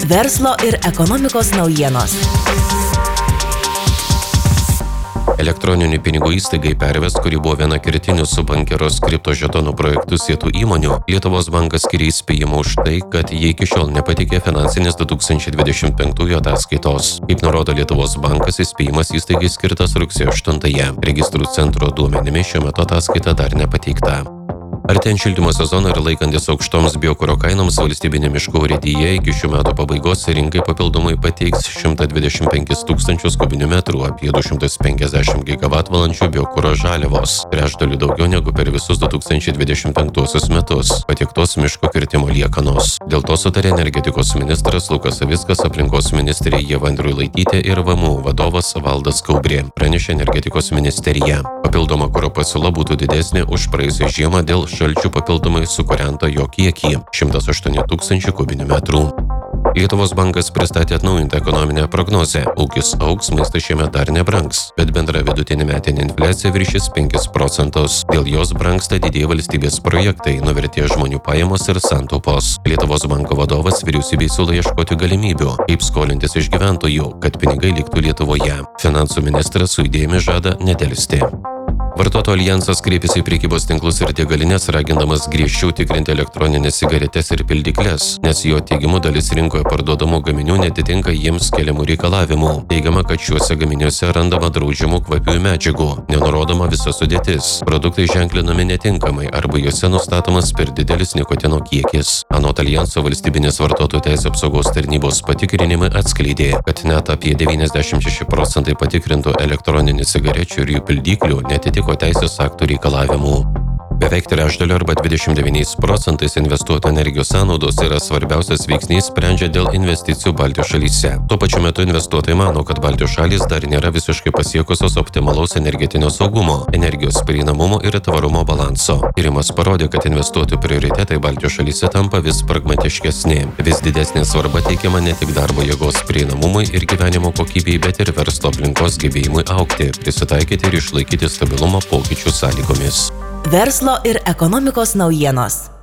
Verslo ir ekonomikos naujienos. Elektroninių pinigų įstaigai Pervest, kuri buvo viena kertinių su bankeros kriptožetonų projektų sietų įmonių, Lietuvos bankas skiria įspėjimą už tai, kad jie iki šiol nepateikė finansinės 2025 ataskaitos. Kaip nurodo Lietuvos bankas, įspėjimas įstaigai skirtas rugsėjo 8-ąją. Registrų centro duomenimis šiuo metu ataskaita dar nepateikta. Artėjant šildymo sezoną ir laikantis aukštoms biokuro kainoms, valstybinė miškų urėdija iki šių metų pabaigos rinkai papildomai pateiks 125 tūkstančius kubinių metrų, apie 250 gigavatvalandžių biokuro žaliavos, trečdaliu daugiau negu per visus 2025 metus patiektos miško kirtimo liekanos. Dėl to sutarė energetikos ministras Lukas Savickas, aplinkos ministrė Ieva Andriulaitytė ir VMU vadovas Valdas Kaubrė, pranešė energetikos ministerija. Papildoma kuro pasiūla būtų didesnė už praėjusią žiemą dėl šalčių papildomai sukūrento jo kiekį – 108 tūkstančių kubinių metrų. Lietuvos bankas pristatė atnaujintą ekonominę prognozę. Ūkis augs, maistas šiemet dar nebrangs, bet bendra vidutinė metinė infliacija viršys 5%. Dėl jos brangsta didieji valstybės projektai, nuvertė žmonių pajamos ir santaupos. Lietuvos banko vadovas vyriausybei siūlo ieškoti galimybių, kaip skolintis iš gyventojų, kad pinigai liktų Lietuvoje. Finansų ministras su idėjomis žada nedelsti. Vartotojų aljansas kreipėsi į prekybos tinklus ir degalines, ragindamas griežčiau tikrinti elektroninės cigaretes ir pildykles, nes jo teigimu dalis rinkoje parduodamų gaminių netitinka jiems keliamų reikalavimų. Teigiama, kad šiuose gaminiuose randama draudžiamų kvapiųjų medžiagų, nenurodoma visa sudėtis. Produktai ženklinami netinkamai arba juose nustatomas per didelis nikotino kiekis. Anot aljanso valstybinės vartotojų teisių apsaugos tarnybos patikrinimai atskleidė, kad net apie 96% patikrintų elektroninių cigarečių ir jų pildyklių netitiko teisės aktų reikalavimų. Beveik trečdalio arba 29% investuotų energijos sąnaudos yra svarbiausias veiksnys sprendžia dėl investicijų Baltijos šalyse. Tuo pačiu metu investuotojai mano, kad Baltijos šalys dar nėra visiškai pasiekusios optimalaus energetinio saugumo, energijos prieinamumo ir tvarumo balanso. Tyrimas parodė, kad investuotojų prioritetai Baltijos šalyse tampa vis pragmatiškesni. Vis didesnė svarba teikiama ne tik darbo jėgos prieinamumui ir gyvenimo kokybei, bet ir verslo aplinkos gebėjimui augti, prisitaikyti ir išlaikyti stabilumą pokyčių sąlygomis. Verslo ir ekonomikos naujienos.